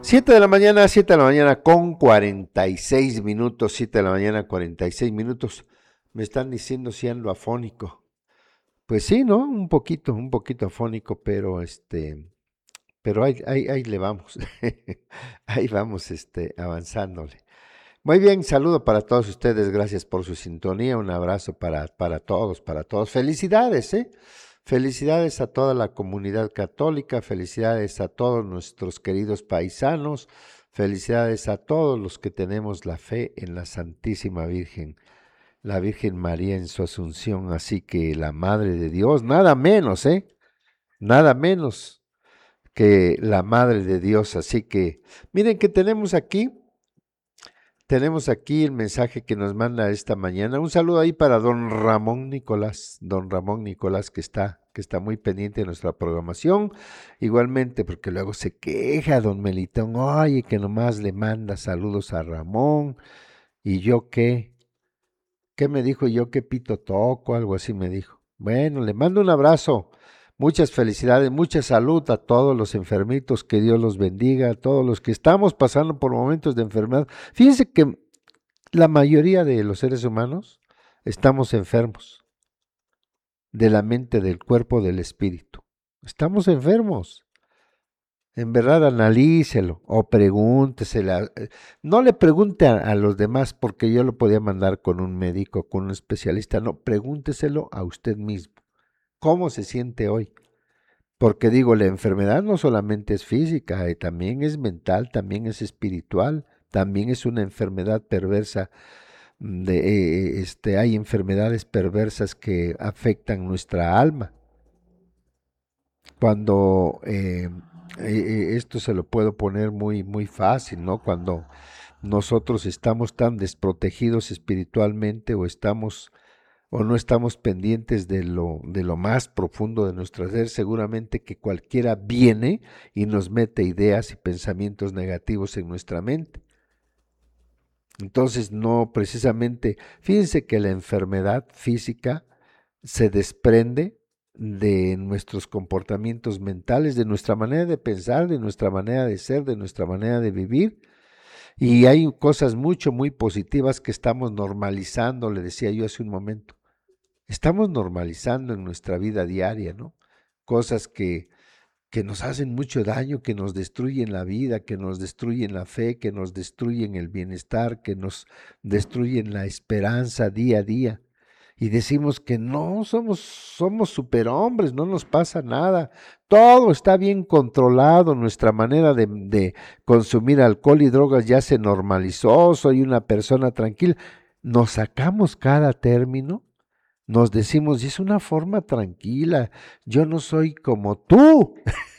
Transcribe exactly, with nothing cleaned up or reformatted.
Siete de la mañana, siete de la mañana con cuarenta y seis minutos, siete de la mañana cuarenta y seis minutos. Me están diciendo si ando afónico. Pues sí, ¿no? Un poquito, un poquito afónico, pero este, pero ahí, ahí, ahí le vamos. Ahí vamos, este, avanzándole. Muy bien, saludo para todos ustedes, gracias por su sintonía, un abrazo para, para todos, para todos. Felicidades, ¿eh? Felicidades a toda la comunidad católica, felicidades a todos nuestros queridos paisanos, felicidades a todos los que tenemos la fe en la Santísima Virgen, la Virgen María en su Asunción, así que la Madre de Dios, nada menos, ¿eh? Nada menos que la Madre de Dios, así que miren que tenemos aquí. Tenemos aquí el mensaje que nos manda esta mañana. Un saludo ahí para don Ramón Nicolás, don Ramón Nicolás que está, que está muy pendiente de nuestra programación. Igualmente, porque luego se queja don Melitón, oye, que nomás le manda saludos a Ramón. ¿Y yo qué? ¿Qué me dijo? Yo qué pito toco, algo así me dijo. Bueno, le mando un abrazo. Muchas felicidades, mucha salud a todos los enfermitos, que Dios los bendiga, a todos los que estamos pasando por momentos de enfermedad. Fíjense que la mayoría de los seres humanos estamos enfermos de la mente, del cuerpo, del espíritu. Estamos enfermos. En verdad, analícelo o pregúntesela. No le pregunte a, a los demás porque yo lo podía mandar con un médico, con un especialista. No, pregúnteselo a usted mismo. ¿Cómo se siente hoy? Porque digo, la enfermedad no solamente es física, eh, también es mental, también es espiritual, también es una enfermedad perversa. De, eh, este, hay enfermedades perversas que afectan nuestra alma. Cuando eh, eh, esto se lo puedo poner muy, muy fácil, ¿no? Cuando nosotros estamos tan desprotegidos espiritualmente o estamos o no estamos pendientes de lo, de lo más profundo de nuestro ser, seguramente que cualquiera viene y nos mete ideas y pensamientos negativos en nuestra mente. Entonces, no precisamente, fíjense que la enfermedad física se desprende de nuestros comportamientos mentales, de nuestra manera de pensar, de nuestra manera de ser, de nuestra manera de vivir. Y hay cosas mucho, muy positivas que estamos normalizando, le decía yo hace un momento. Estamos normalizando en nuestra vida diaria, ¿no? Cosas que, que nos hacen mucho daño, que nos destruyen la vida, que nos destruyen la fe, que nos destruyen el bienestar, que nos destruyen la esperanza día a día. Y decimos que no, somos, somos superhombres, no nos pasa nada, todo está bien controlado, nuestra manera de, de consumir alcohol y drogas ya se normalizó, soy una persona tranquila. Nos sacamos cada término, nos decimos, y es una forma tranquila, yo no soy como tú.